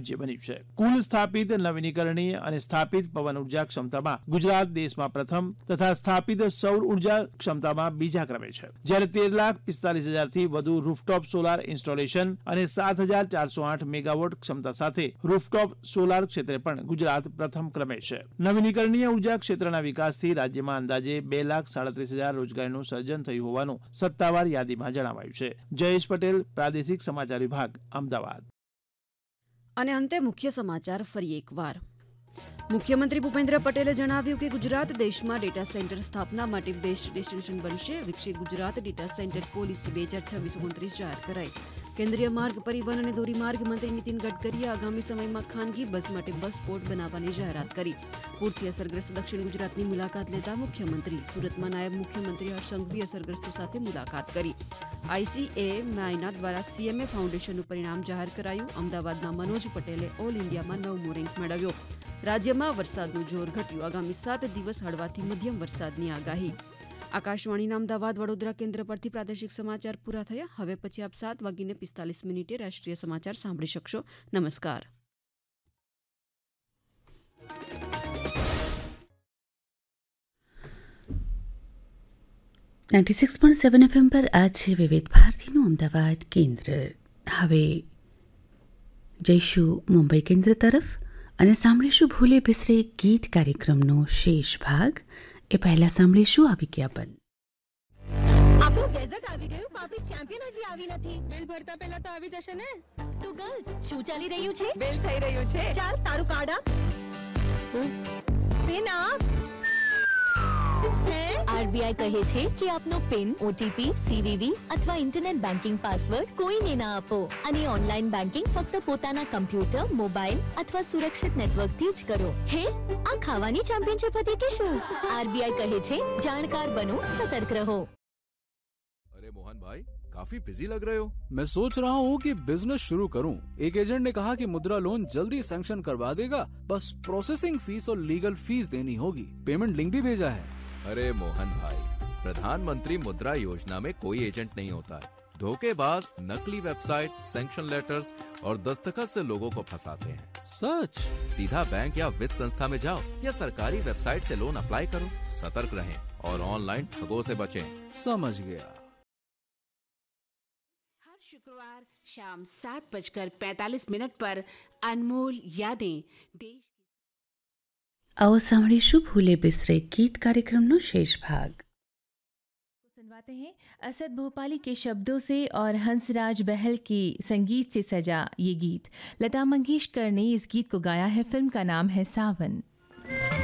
રાજ્ય બન્યું છે. કુલ સ્થાપિત નવીનીકરણીય અને સ્થાપિત પવન ઉર્જા ક્ષમતામાં ગુજરાત દેશમાં પ્રથમ તથા સ્થાપિત સૌર ઉર્જા ક્ષમતામાં બીજા ક્રમે છે. જ્યારે 13,45,000 થી વધુ રૂફટોપ સોલાર ઇન્સ્ટોલેશન અને 7,408 મેગાવોટ ક્ષમતા સાથે રૂફટોપ સોલાર ક્ષેત્રે પણ ગુજરાત પ્રથમ ક્રમે છે. નવીનીકરણીય ઉર્જા ક્ષેત્રના વિકાસથી રાજ્યમાં અંદાજે 2,37,000 રોજગારીનું સર્જન થયું હોવાનું સત્તાવાર યાદીમાં જણાવાયું છે. જયેશ પટેલ, પ્રાદેશિક સમાચાર વિભાગ, અમદાવાદ. અને અંતે મુખ્ય સમાચાર ફરી એકવાર. મુખ્યમંત્રી ભૂપેન્દ્ર પટેલે જણાવ્યું કે ગુજરાત દેશમાં ડેટા સેન્ટર સ્થાપના માટે બેસ્ટ ડેસ્ટિનેશન બનશે. વિકસિત ગુજરાત ડેટા સેન્ટર પોલિસી 2026-29 જાહેર કરાઈ. કેન્દ્રીય માર્ગ પરિવહન અને ધોરીમાર્ગ મંત્રી નીતિન ગડકરીએ આગામી સમયમાં ખાનગી બસ માટે બસ પોર્ટ બનાવવાની જાહેરાત કરી. પૂરથી અસરગ્રસ્ત દક્ષિણ ગુજરાતની મુલાકાત લેતા મુખ્યમંત્રી સુરતમાં નાયબ મુખ્યમંત્રી હર્ષ સંઘવીએ અસરગ્રસ્તો સાથે મુલાકાત કરી. ICAI માયના દ્વારા CMA ફાઉન્ડેશનનું પરિણામ જાહેર કરાયું. અમદાવાદના મનોજ પટેલે ઓલ ઇન્ડિયામાં 9મો રેન્ક મેળવ્યો. રાજ્યમાં વરસાદનું જોર ઘટ્યું. આગામી 7 દિવસ હળવાથી મધ્યમ વરસાદની આગાહી. આકાશવાણીના અમદાવાદ વડોદરા કેન્દ્ર પરથી પ્રાદેશિક સમાચાર પૂરા થયા. હવે પછી આપ 7:45 રાષ્ટ્રીય સમાચાર સાંભળી શકશો. નમસ્કાર. 96.7 FM પર આ છે વિવિધ ભારતીનું અમદાવાદ કેન્દ્ર. હવે જઈશું મુંબઈ કેન્દ્ર તરફ અને સાંભળીશું ભૂલે બિસરે ગીત કાર્યક્રમનો શેષ ભાગ. એ પહેલા સાંભળીશું આ વિજ્ઞાપન. આપણું ડેઝર્ટ આવી ગયું, પણ આપણી ચેમ્પિયન હજી આવી નથી. બિલ ભરતા પહેલા તો આવી જશે ને. તો ગર્લ્સ, શું ચાલી રહ્યું છે? બિલ થઈ રહ્યું છે. ચાલ તારું કાર્ડ આપ. પિન આપ. RBI કહે છે કે આપનો પિન, OTP, CVV અથવા ઇન્ટરનેટ બેન્કિંગ પાસવર્ડ કોઈને ના આપો અને ઓનલાઈન બેન્કિંગ ફક્ત પોતાના કમ્પ્યુટર, મોબાઈલ અથવા સુરક્ષિત નેટવર્કથી જ કરો. હે, આ ખાવાની ચેમ્પિયનશિપ હતી કે શું? RBI કહે છે, જાણકાર બનો, સતર્ક રહો. अरे मोहन भाई, काफी बिजी लग रहे हो. मैं सोच रहा हूँ कि बिजनेस शुरू करूँ. एक एजेंट ने कहा कि मुद्रा लोन जल्दी सैंक्शन करवा देगा, बस प्रोसेसिंग फीस और लीगल फीस देनी होगी. पेमेंट लिंक भी भेजा है. अरे मोहन भाई, प्रधानमंत्री मुद्रा योजना में कोई एजेंट नहीं होता है. धोखेबाज नकली वेबसाइट, सैंक्शन लेटर्स और दस्तखत से लोगों को फंसाते हैं. सच? सीधा बैंक या वित्त संस्था में जाओ या सरकारी वेबसाइट से लोन अप्लाई करो. सतर्क रहें और ऑनलाइन ठगों से बचें. समझ गया. हर शुक्रवार शाम 7:45 पर अनमोल यादें देश. आओ सामड़ीशु भूले बिसरे गीत कार्यक्रमનો शेष भाग. सुनवाते हैं असद भोपाली के शब्दों से और हंसराज बहल की संगीत से सजा ये गीत. लता मंगेशकर ने इस गीत को गाया है. फिल्म का नाम है सावन.